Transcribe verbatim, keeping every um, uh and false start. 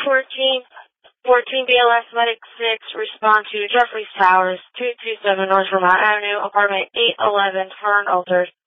fourteen, fourteen B L S Medic six, respond to Jeffries Towers, two two seven North Vermont Avenue, apartment eight eleven, Fern Altars.